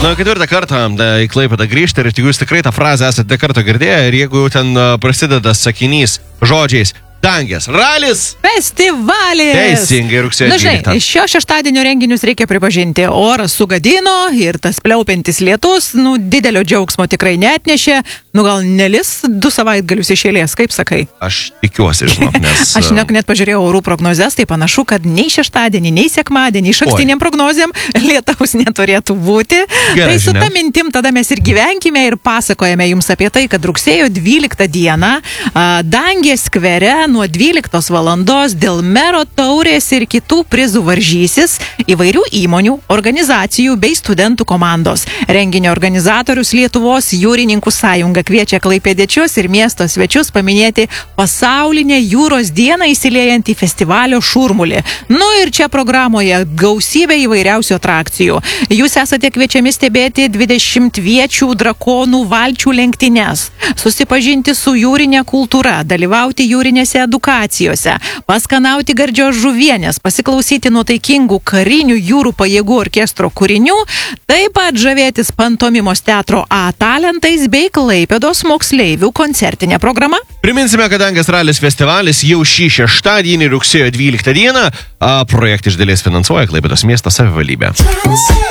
Na, ketvirtą kartą į Klaipėdą grįžti ir jūs tikrai tą frazę esate kartą girdėję ir jeigu jau ten prasideda sakinys žodžiais Dangės ralis festivalis. Teisingai, rugsėjo 12. Žinai, šio šeštadienio renginius reikia pripažinti. Oras sugadino ir tas pliaupiantis lietus, didelio džiaugsmo tikrai neatnešė. Gal nelis 2 savaitgalius iš eilės, kaip sakai? Aš tikiuosi, žinok, nes... Aš net pažiūrėjau orų prognozes, tai panašu, kad nei šeštadienį, nei sekmadienį iš ankstiniam prognozėm lietaus neturėtų būti. Tai su ta mintim tada mes ir gyvenkime ir pasakojame jums apie tai, kad rugsėjo 12 dieną Dangės skvere nuo 12 valandos dėl mero taurės ir kitų prizų varžysis įvairių įmonių, organizacijų bei studentų komandos. Renginio organizatorius Lietuvos jūrininkų sąjunga kviečia klaipėdiečius ir miesto svečius paminėti pasaulinę jūros dieną įsiliejant į festivalio šurmulį. Ir čia programoje gausybė įvairiausių atrakcijų. Jūs esate kviečiami stebėti 20-viečių drakonų valčių lenktynes, susipažinti su jūrinė kultūra, dalyvauti jūrinėse edukacijose, paskanauti gardžios žuvienės, pasiklausyti nuotaikingų karinių jūrų pajėgų orkestro kūrinių, taip pat žavėtis pantomimos teatro A talentais bei Klaipėdos moksleivių koncertinė programa. Priminsime, kad Dangės ralis festivalis jau šį šeštadienį rugsėjo 12 dieną projektą iš dalies finansuoja Klaipėdos miesto savivaldybė.